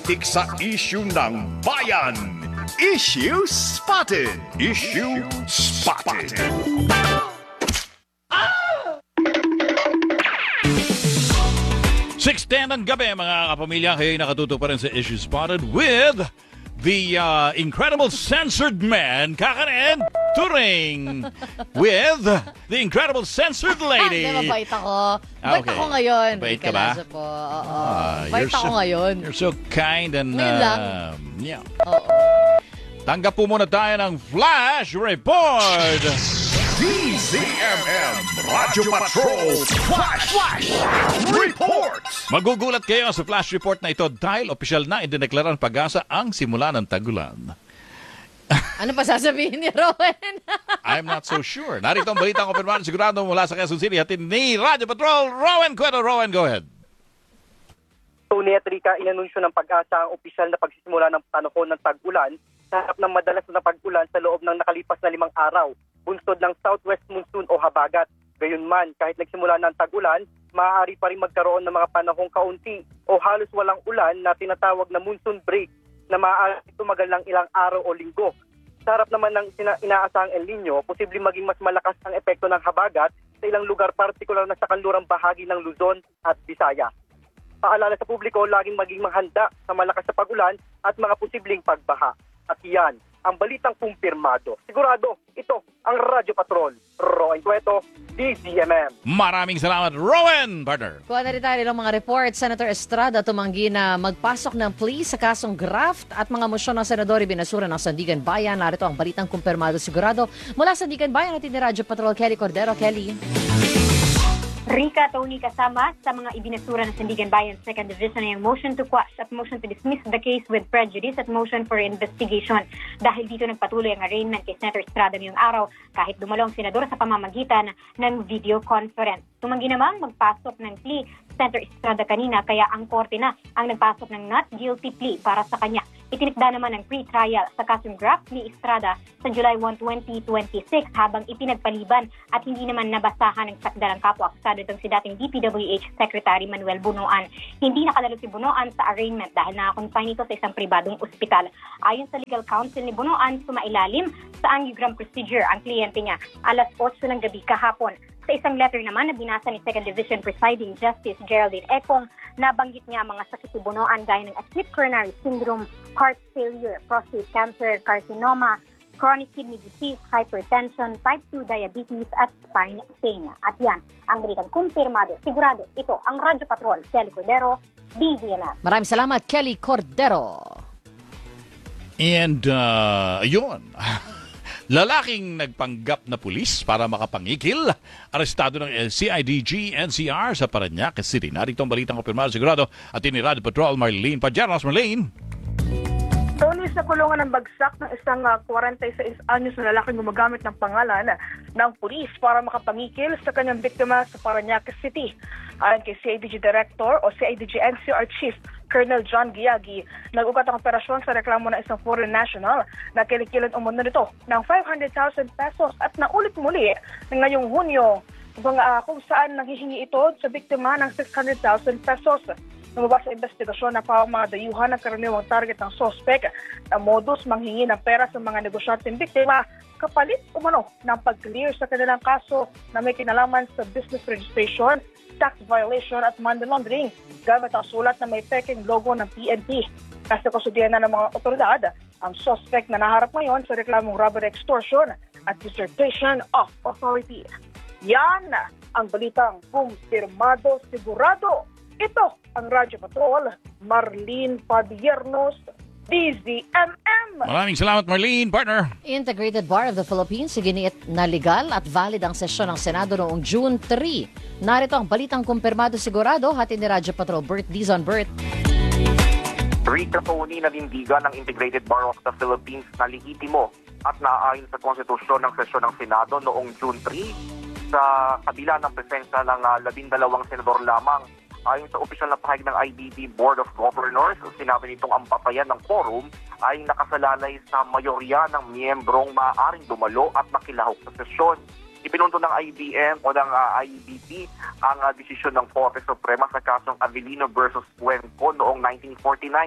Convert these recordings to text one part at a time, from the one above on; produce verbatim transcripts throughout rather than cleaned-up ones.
Tumatalaktik sa issue ng bayan. Issue Spotted. Issue Spotted. six ten ng gabi, mga kapamilya. Kayo'y nakatuto pa rin sa Issue Spotted with the uh, incredible censored man, Kakarin Turing, with the incredible censored lady. Hindi, mabait ako. Ah, Mabait okay. ako ngayon. Mabait ka ba? Kalasa po. Oo. Ah, Mabait you're ako so- ngayon. You're so kind and Ngayon lang. uh, yeah. Oo. Tanggap po muna tayo ng Flash Report. D Z M M Radyo Patrol Flash Flash Report. Magugulat kayo sa Flash Report na ito dahil opisyal na idineklara ng Pag-asa ang simula ng tagulan. Ano pa sasabihin ni Rowan? I'm not so sure. Narito ang balitang kumpirmado sigurado mula sa Quezon City. Hatid ni Radyo Patrol, Rowan Cueto. Rowan, go ahead. Tony at Rica, inanunsyo ng Pag-asa ang opisyal na pagsisimula ng panahon ng tag-ulan sa harap ng madalas na pag-ulan sa loob ng nakalipas na limang araw, bunsod ng southwest monsoon o habagat. Gayunman, kahit nagsimula ng tag-ulan, maaari pa rin magkaroon ng mga panahong kaunti o halos walang ulan na tinatawag na monsoon break na maaari tumagal ng ilang araw o linggo. Sa harap naman ng sina- inaasahang El Nino, posibleng maging mas malakas ang epekto ng habagat sa ilang lugar, partikular na sa kanlurang bahagi ng Luzon at Visayas. Paalala sa publiko, laging maging mahanda sa malakas na pag-ulan at mga posibleng pagbaha. At yan, ang balitang kumpirmado. Sigurado, ito ang Radyo Patrol. Rowan Cueto, D Z M M. Maraming salamat, Rowan, partner. Kuha na rin tayo ng mga report. Senator Estrada tumanggi na magpasok ng plea sa kasong graft at mga mosyon ng senador ibinasura ng Sandigan Bayan. Narito ang balitang kumpirmado sigurado. Mula sa Sandigan Bayan natin ni Radyo Patrol, Kelly Cordero. Kelly. Rica, Tony, kasama sa mga ibinasura ng Sandigan Bayan second Division ay ang motion to quash at motion to dismiss the case with prejudice at motion for investigation. Dahil dito nagpatuloy ang arraignment kay Senator Estrada ngayong araw kahit dumalo ang senador sa pamamagitan ng video conference. Tumanggi namang magpasok ng plea Senator Estrada kanina kaya ang korte na ang nagpasok ng not guilty plea para sa kanya. Itinikda naman ang pre-trial sa kasong graft ni Estrada sa July first, twenty twenty-six habang ipinagpaliban at hindi naman nabasahan ng sakdalang kapwa-akusado itong si dating D P W H Secretary Manuel Bunoan. Hindi nakadalo si Bunoan sa arraignment dahil nakakonfine ito sa isang pribadong ospital. Ayon sa legal counsel ni Bunoan, sumailalim sa angiogram procedure ang kliyente niya alas otso ng gabi kahapon. Sa isang letter naman na binasa ni second Division Presiding Justice Geraldine Econg, nabanggit niya mga sakit ni Bunoan gaya ng acute coronary syndrome, heart failure, prostate cancer, carcinoma, chronic kidney disease, hypertension, type two diabetes at spine pain. At yan, ang balitang kumpirmado. Sigurado, ito ang Radyo Patrol, Kelly Cordero, D Z M M. Maraming salamat, Kelly Cordero. And, uh, yun. Lalaking nagpanggap na pulis para makapangikil. Arestado ng C I D G N C R sa Parañaque City. Narito ang balitang kumpirmado sigurado at ni Radyo Patrol, Marlene Pajaros. Marlene. Tony, sa kulungan ng bagsak ng isang uh, forty-six anyos na lalaking gumagamit ng pangalan ng pulis para makapangikil sa kanyang biktima sa Parañaque City. Ayon kay C I D G Director o C I D G N C R Chief Colonel John Giagi, nag-ugat ang operasyon sa reklamo ng isang foreign national na kinikilan umano nito ng five hundred thousand pesos at naulit muli ngayong Hunyo uh, kung saan nanghihingi ito sa biktima ng six hundred thousand pesos. Lumabas sa investigasyon na pa mga dayuhan ng karaniwang target ng sospek na modus manghingi ng pera sa mga negosyanteng biktima kapalit umano ng pag-clear sa kanilang kaso na may kinalaman sa business registration, tax violation at money laundering gamit ang sulat na may peking logo ng P N P. Nasa kasudian na ng mga otoridad ang suspect na naharap ngayon sa reklamong robbery extortion at usurpation of authority. Yan ang balitang kumpirmado sigurado. Ito ang Radyo Patrol, Marlene Padiernos, D Z M M. Maraming salamat, Marlene, partner. Integrated Bar of the Philippines, iginiit na legal at valid ang sesyon ng Senado noong June third. Narito ang balitang kumpirmado sigurado, hatid ni Radyo Patrol, Bert Dizon. Bert. Rita Tony, nanindigan ng Integrated Bar of the Philippines na lehitimo at naaayon sa konstitusyon ng sesyon ng Senado noong June third sa kabila ng presensya ng uh, labindalawang senador lamang. Ayon sa opisyal na pahayag ng I B B Board of Governors, sinabi nitong ang papayan ng quorum ay nakasalalay sa mayorya ng miyembrong maaaring dumalo at makilahok sa sesyon. Ipinundo ng I B M o ng uh, I B P ang uh, desisyon ng Korte Suprema sa kasong Avellino versus Cuenco noong nineteen forty-nine.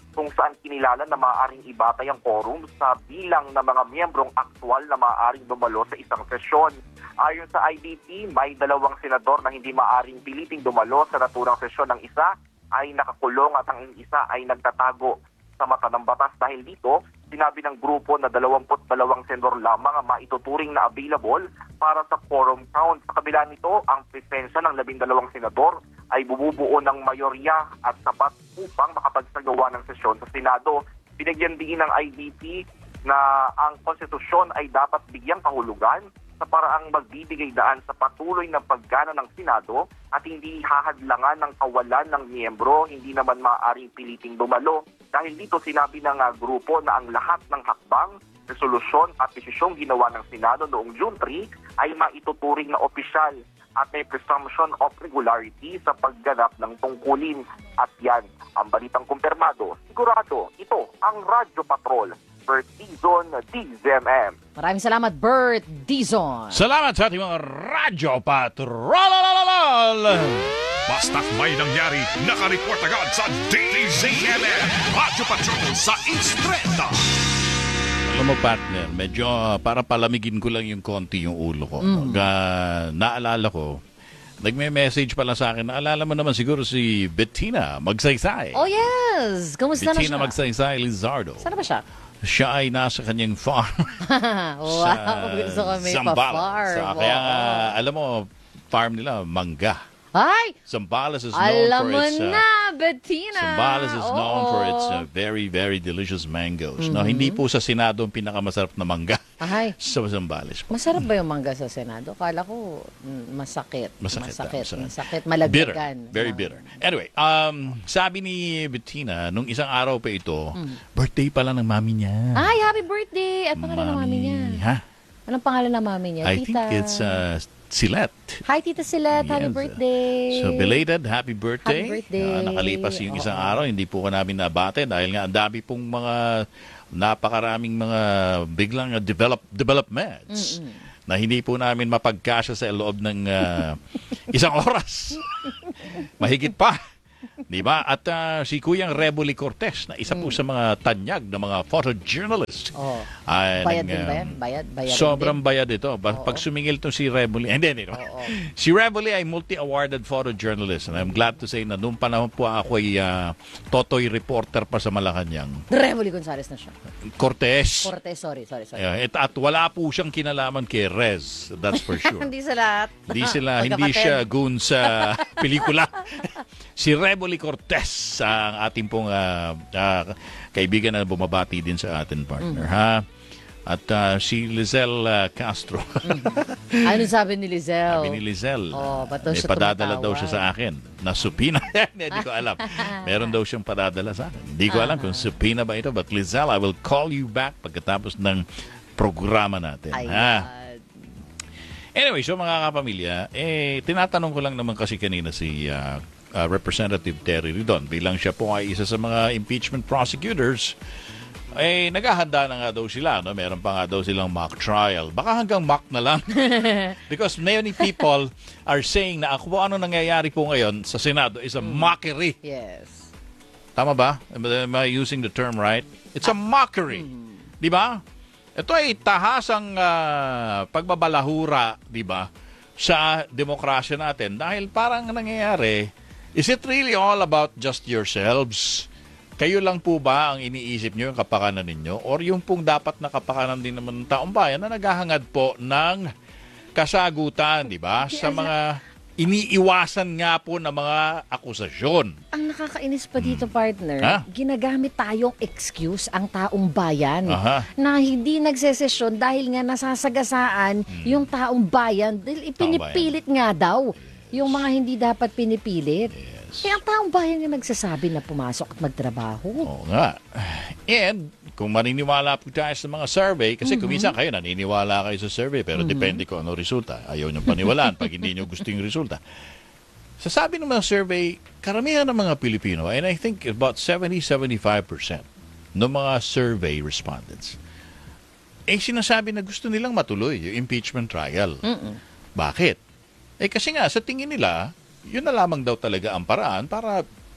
kung saan kinilala na maaaring ibatay ang quorum sa bilang ng mga miyembrong aktwal na maaaring dumalo sa isang sesyon. Ayon sa I D P, may dalawang senador na hindi maaaring piliting dumalo sa naturang sesyon. Ng isa ay nakakulong at ang isa ay nagtatago sa mata ng batas. Dahil dito, sinabi ng grupo na dalawampu't dalawang senador lamang ang maituturing na available para sa quorum count. Sa kabila nito, ang presensya ng labindalawang senador ay bumubuo ng mayorya at sapat upang makapagsagawa ng sesyon sa Senado. Binigyan din ng I D P na ang konstitusyon ay dapat bigyang kahulugan sa paraang magbibigay daan sa patuloy na paggana ng Senado at hindi hahadlangan ng kawalan ng miyembro, hindi naman maaaring piliting dumalo. Dahil dito sinabi ng uh, grupo na ang lahat ng hakbang, resolusyon at desisyong ginawa ng Senado noong June third ay maituturing na opisyal at may presumption of regularity sa pagganap ng tungkulin. At yan ang balitang kumpirmado. Sigurado, ito ang Radyo Patrol, Bert Dizon, D Z M M. Maraming salamat, Bert Dizon. Salamat sa ating mga Radyo Patrol! Basta't may nangyari, nakareport agad sa D Z M M Radyo Patrol sa Instreta. Alam mo, partner, medyo uh, para palamigin ko lang yung konti yung ulo ko. Mm. Uh, naalala ko, nagme-message pala sa akin, naalala mo naman siguro si Bettina Magsaysay. Oh yes! Kumusta Bettina na siya? Magsaysay Lizardo. Saan ba siya? Siya ay nasa kanyang farm. Wow, gusto ko may pa-farm. Sa, kaya uh, alam mo, farm nila, mangga. Ay! Zambales is known Alam for mo its... Uh, na, Bettina! Zambales is known Oo. for its uh, very, very delicious mangoes. Mm-hmm. No, hindi po sa Senado ang pinakamasarap na mangga. Ay. Sa Zambales po. Masarap ba yung mangga sa Senado? Kala ko mm, masakit. Masakit. Masakit. Masakit. Masakit. Bitter. Malagdagan. Very bitter. Anyway, um, sabi ni Bettina, nung isang araw pa ito, Mm. birthday pala ng mami niya. Ay, happy birthday! At pangalan ng mami niya? Ha? Anong pangalan ng mami niya? I Tita? think it's uh, Silet. Hi, Tita Silet. Happy Yes. birthday! So, belated, happy birthday. Happy birthday. Uh, nakalipas yung isang Oo. araw, hindi po ka namin nabate dahil nga ang dami pong mga napakaraming mga biglang uh, develop, developments Mm-mm. na hindi po namin mapagkasya sa loob ng uh, isang oras. Mahigit pa. Di ba? At uh, si Kuyang Reboli Cortez na isa po sa mga tanyag na mga photojournalist. Oh. Ay, Bayad nang, din ba um, yan? Bayad? Bayad Sobrang din? bayad ito. Ba- Oo. Pag sumingil to si Reboli, hindi, hindi. No? Oo. Si Reboli ay multi-awarded photojournalist. And I'm glad to say na noong panahon po ako ay uh, Totoy reporter pa sa Malacanang. Revoli Gonzales na siya. Cortez. Cortez, sorry, sorry, sorry. Yeah, at, at wala po siyang kinalaman kay Rez. That's for sure. Hindi sa lahat. Hindi sila, hindi Magkapatid. siya goon sa pelikula. Si Reboli Cortez, ang ating pong uh, uh, kaibigan na bumabati din sa ating partner, Mm-hmm. ha? At uh, si Lizelle uh, Castro. Mm-hmm. Ano sabi ni Lizelle? Sabi ni Lizelle, Oh, ba't daw may siya padadala tumatawag? daw siya sa akin na supina. Hindi ko alam. Meron daw siyang padadala sa akin. Hindi ko alam kung supina ba ito. But Lizelle, I will call you back pagkatapos ng programa natin. Ayan. Ha? Anyway, so mga kapamilya, eh, tinatanong ko lang naman kasi kanina si uh, uh, Representative Terry Ridon bilang siya po ay isa sa mga impeachment prosecutors. Eh, naghahanda na nga daw sila. No? Meron pa nga daw silang mock trial. Baka hanggang mock na lang. Because many people are saying na kung ano nangyayari po ngayon sa Senado is a mockery. Yes. Tama ba? Am I using the term right? It's a mockery. Di ba? Ito ay tahasang uh, pagbabalahura, di ba, sa demokrasya natin. Dahil parang nangyayari, is it really all about just yourselves? Kayo lang po ba ang iniisip nyo yung kapakanan ninyo? Or yung pong dapat na kapakanan din naman ng taong bayan na naghahangad po ng kasagutan, di ba? Sa mga iniiwasan nga po ng mga akusasyon. Ang nakakainis pa dito, partner, Ha? ginagamit tayong excuse ang taong bayan Aha. na hindi nagsesesyon dahil nga nasasagasaan yung taong bayan dahil ipinipilit nga daw yung mga hindi dapat pinipilit. Kaya ang taong bayan yung nagsasabi na pumasok at magtrabaho. Oo nga. And kung maniniwala po tayo sa mga survey, kasi Mm-hmm. kuminsan kayo naniniwala kayo sa survey, pero depende kung ano resulta. Ayaw niyong paniwalaan pag hindi niyo gusto yung resulta. Sa sabi ng mga survey, karamihan ng mga Pilipino, and I think about seventy to seventy-five percent ng mga survey respondents, eh sinasabi na gusto nilang matuloy yung impeachment trial. Mm-mm. Bakit? Eh kasi nga, sa tingin nila, yun na lamang daw talaga ang paraan para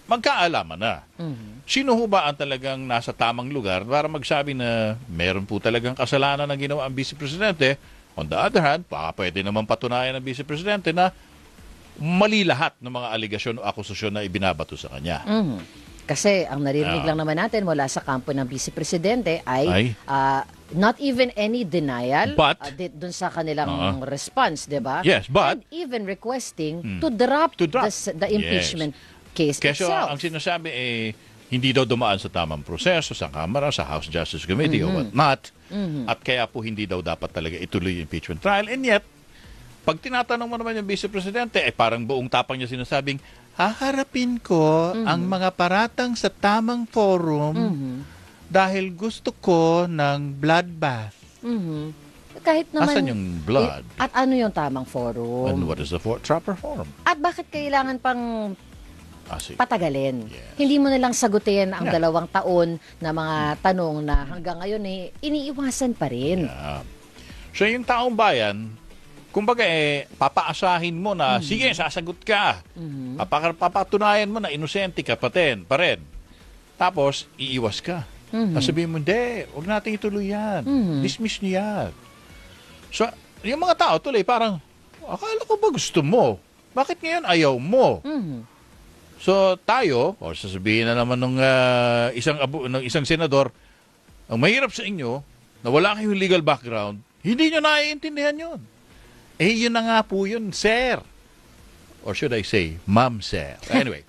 magkaalaman na. Mhm. Sino ho ba ang talagang nasa tamang lugar para magsabi na meron po talagang kasalanan na ginawa ang Vice Presidente? On the other hand, baka pwede naman patunayan ng Vice Presidente na mali lahat ng mga aligasyon o akusasyon na ibinabato sa kanya. Mhm. Kasi ang naririnig Ah. lang naman natin mula sa kampo ng Vice Presidente ay, Ay. ah, not even any denial But- ah, di- dun sa kanilang Ah. response, di ba? Yes, but- And even requesting Hmm. to drop, To drop. The, s- the impeachment case Kasi itself. ang sinasabi eh, hindi daw dumaan sa tamang proseso sa Kamara, sa House Justice Committee Mm-hmm. o what not. At kaya po hindi daw dapat talaga ituloy yung impeachment trial. And yet, pag tinatanong mo naman yung Vice Presidente, eh parang buong tapang niya sinasabing, haharapin ko Mm-hmm. ang mga paratang sa tamang forum dahil gusto ko ng bloodbath. Mhm. Kahit naman... Asan yung blood? Eh, at ano yung tamang forum? And what is the for- proper forum? At bakit kailangan pang Ah, sige. patagalin? Yes. Hindi mo na lang sagutin ang Yeah. dalawang taon na mga tanong na hanggang ngayon eh, iniiwasan pa rin. Yeah. So yung taong bayan, kumbaga eh, papaasahin mo na, sige, sasagot ka. Papa- papatunayan mo na inosente ka pa rin. Pa rin. Tapos, iiwas ka. Tapos sabihin mo, hindi, huwag natin ituloy yan. Dismiss niyo yan. So, yung mga tao tuloy, parang, akala ko ba gusto mo? Bakit ngayon ayaw mo? Mhm. So, tayo, o sasabihin na naman ng isang, abu, ng isang senador, ang mahirap sa inyo, na wala kayong legal background, hindi nyo naiintindihan yun. Eh, yun na nga po yun, sir. Or should I say, ma'am, sir. Anyway.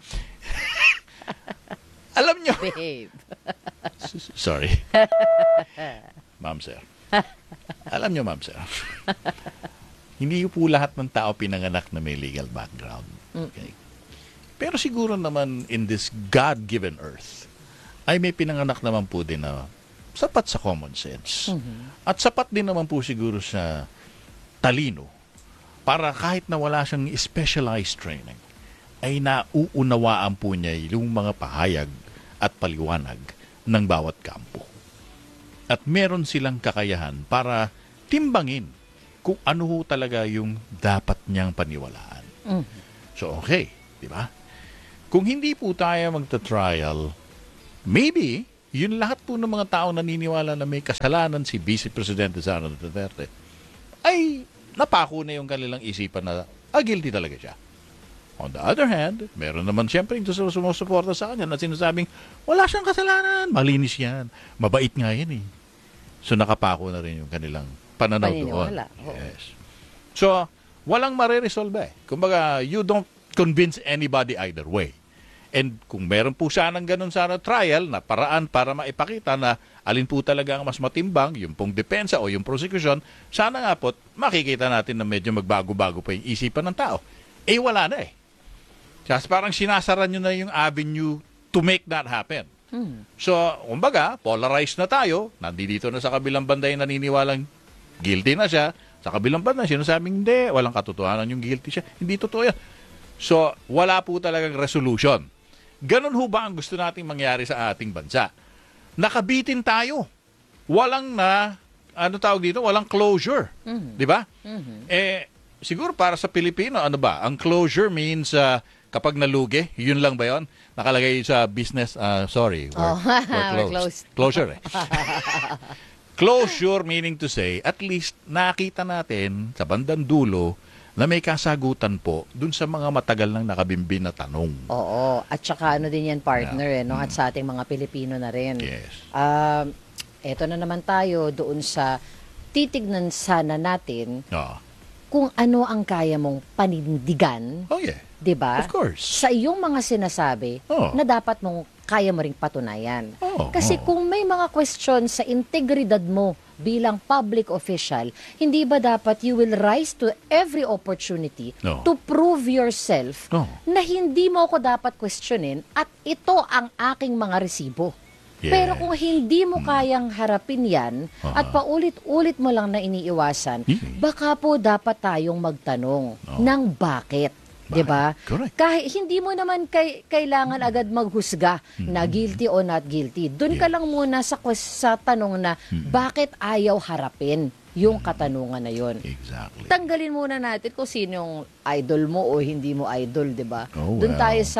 Alam nyo. Babe. Sorry. Ma'am, sir. Alam nyo, ma'am, sir. Hindi po lahat ng tao pinanganak na may legal background. Okay? Pero siguro naman in this God-given earth, ay may pinanganak naman po din na sapat sa common sense. At sapat din naman po siguro sa talino para kahit na wala siyang specialized training, ay nauunawaan po niya yung mga pahayag at paliwanag ng bawat kampo. At meron silang kakayahan para timbangin kung ano ho talaga yung dapat niyang paniwalaan. So okay, di ba? Kung hindi po tayo magta-trial, maybe yun lahat po ng mga tao naniniwala na may kasalanan si Vice Presidente Sara Duterte ay napako na yung kanilang isipan na ah, guilty talaga siya. On the other hand, meron naman siyempre yung sumusuporta sa kanya na sinasabing wala siyang kasalanan, malinis yan, mabait nga yan eh. So nakapako na rin yung kanilang pananaw doon. Paniniwala, oo. Yes. So, walang mareresolve eh. Kumbaga, you don't convince anybody either way. And kung meron po sanang ganun sana trial na paraan para maipakita na alin po talaga ang mas matimbang, yung pong depensa o yung prosecution, sana nga po makikita natin na medyo magbago-bago pa yung isipan ng tao. Eh wala na eh. Kasi parang sinasara nyo na yung avenue to make that happen. So, kumbaga, polarized na tayo. Nandito na sa kabilang banda yung naniniwalang guilty na siya. Sa kabilang banda, sinasabing hindi, walang katotohanan yung guilty siya. Hindi totoo yan. So, wala po talagang resolution. Ganun ho ba ang gusto nating mangyari sa ating bansa? Nakabitin tayo. Walang na, ano tawag dito, walang closure. Di ba? Eh, siguro para sa Pilipino, ano ba? Ang closure means uh, kapag nalugi, yun lang ba yun? Nakalagay sa business, uh, sorry, we're, Oh, we're we're closed. closed. Closure eh. Closure meaning to say, at least nakita natin sa bandang dulo na may kasagutan po dun sa mga matagal nang nakabimbin na tanong. Oo. At saka ano din yan, partner, eh, no? At sa ating mga Pilipino na rin. Yes. Um, eto na naman tayo doon sa titignan sana natin Oh, kung ano ang kaya mong panindigan, oh yeah. 'di ba? Of course. Sa iyong mga sinasabi Oh. na dapat mong kaya mo ring patunayan. Oh, Kasi oh. kung may mga question sa integridad mo bilang public official, hindi ba dapat you will rise to every opportunity No. to prove yourself No. na hindi mo ako dapat questionin at ito ang aking mga resibo. Yes. Pero kung hindi mo kayang harapin yan Ah. at paulit-ulit mo lang na iniiwasan, Mhm. baka po dapat tayong magtanong ng bakit. 'Di ba? Correct. Kahit hindi mo naman kay, kailangan agad maghusga na guilty o not guilty. Doon ka Mm-hmm. Yeah. lang muna sa ques- sa tanong na bakit ayaw harapin yung katanungan na yon. Exactly. Tanggalin muna natin kung sino yung idol mo o hindi mo idol, 'di ba? Oh, Doon well. tayo sa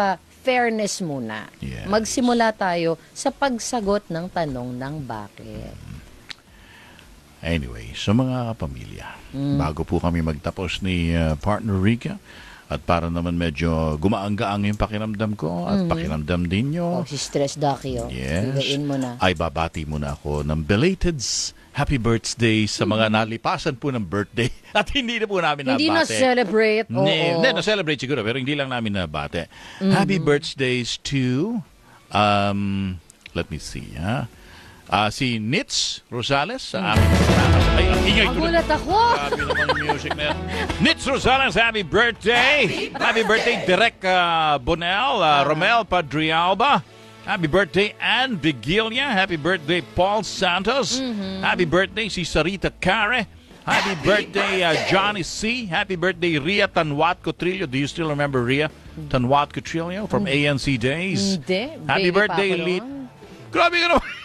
fairness muna. Yes. Magsimula tayo sa pagsagot ng tanong ng bakit. Anyway, sa mga kapamilya, bago po kami magtapos ni uh, partner Rica, at para naman medyo gumaang-gaang yung pakiramdam ko at pakiramdam din nyo, Oh, si Stress Ducky, oh. yes, Higain mo na. ay babati muna ako ng belated happy birthday sa mga nalipasan po ng birthday at hindi na po namin Hindi nabate. na-celebrate. Oo. Hindi, na-celebrate siguro, pero hindi lang namin nabate. Happy birthdays to, um, let me see, ha? Ah, si Nitz Rosales sa aming... Ay, ang ingay ko. Nagulat ako. Grabe naman yung music na yan. Nitz Rosales, happy birthday! Happy birthday, Direk uh, Bonel, uh, Romel Padrialba. Happy birthday, Ann Vigilla. Happy birthday, Paul Santos. Happy birthday, si Sarita Care. Happy birthday, uh, Johnny C. Happy birthday, Ria Tanwat Cotrillo. Do you still remember Ria Tanwat Cotrillo from A N C Days? Hindi. Happy Baby birthday, pa ako Lit. noon. Grabe ka naman.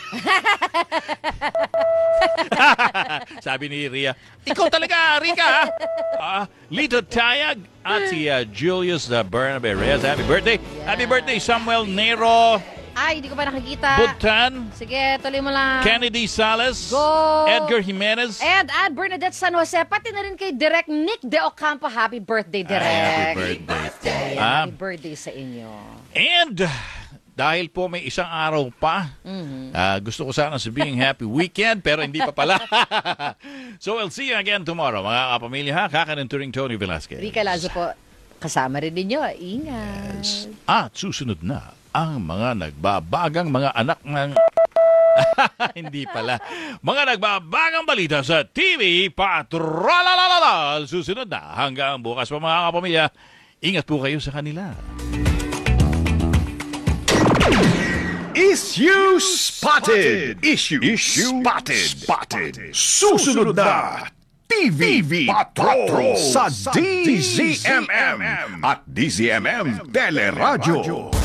Sabi ni Ria, ikaw talaga, Rika, ha? Uh, Lito Tayag at si uh, Julius the Bernabe Reyes. Happy birthday. Happy birthday, Samuel Nero Ay, hindi ko pa nakikita. Butan, Sige, tuloy mo lang. Kennedy Salas, Go! Edgar Jimenez. And Ann Bernadette San Jose, pati na rin kay Direk Nick De Ocampo. Happy birthday, Direk. Ay, happy birthday. Ayan, Ah, happy birthday sa inyo. And dahil po may isang araw pa, ah, gusto ko sana sabihin happy weekend, pero hindi pa pala. So we'll see you again tomorrow, mga kapamilya, ha? Kakan and Turing Tony Velasquez. Rica Lazo po, kasama rin ninyo. Ingat. At susunod na ang mga nagbabagang mga anak ng... hindi pala. Mga nagbabagang balita sa T V Patrolala. Susunod na hanggang bukas pa, mga kapamilya. Ingat po kayo sa kanila. Issue spotted. Issue, Issue spotted. Spotted. Susunod na T V Patrol sa D Z M M at D Z M M Teleradyo.